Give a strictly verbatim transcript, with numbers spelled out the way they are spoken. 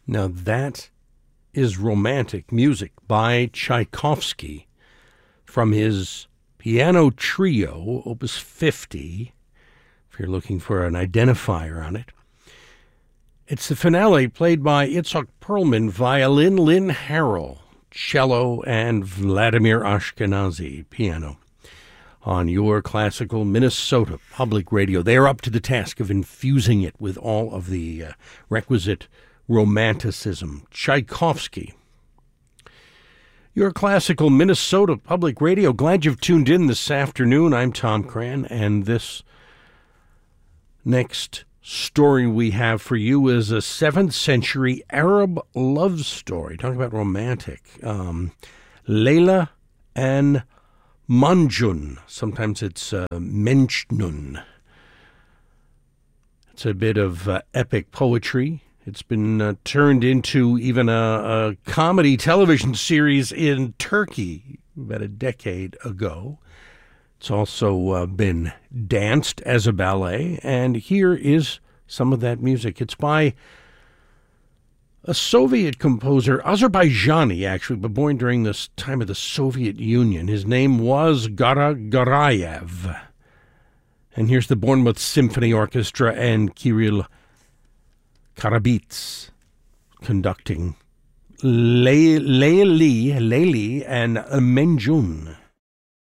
Now that is romantic music by Tchaikovsky from his piano trio, Opus fifty, if you're looking for an identifier on it. It's the finale played by Itzhak Perlman, violin, Lynn Harrell, cello, and Vladimir Ashkenazy, piano, on your classical Minnesota Public Radio. They are up to the task of infusing it with all of the uh, requisite romanticism. Tchaikovsky. Your classical Minnesota Public Radio. Glad you've tuned in this afternoon. I'm Tom Cran, and this next story we have for you is a seventh century Arab love story. Talk about romantic. Um, Layla and Manjun. Sometimes it's uh, Menjnun. It's a bit of uh, epic poetry. It's been uh, turned into even a, a comedy television series in Turkey about a decade ago. It's also uh, been danced as a ballet, and here is some of that music. It's by a Soviet composer, Azerbaijani actually, but born during this time of the Soviet Union. His name was Garagarayev. And here's the Bournemouth Symphony Orchestra and Kirill Karabits conducting Layli, Layli and Menjun.